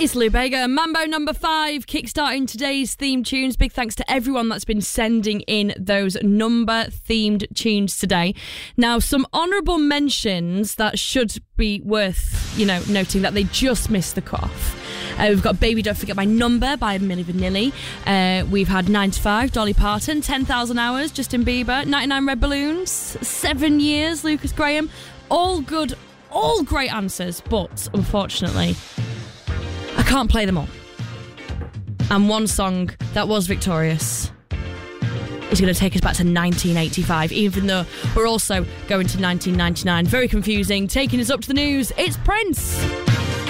It's Lou Bega. Mambo number 5, kickstarting today's theme tunes. Big thanks to everyone that's been sending in those number-themed tunes today. Now, some honourable mentions that should be worth, noting that they just missed the cut-off. We've got Baby Don't Forget My Number by Milli Vanilli. We've had 9 to 5, Dolly Parton. 10,000 Hours, Justin Bieber. 99 Red Balloons. 7 Years, Lucas Graham. All good, all great answers, but unfortunately, I can't play them all. And one song that was victorious is going to take us back to 1985, even though we're also going to 1999. Very confusing. Taking us up to the news, it's Prince.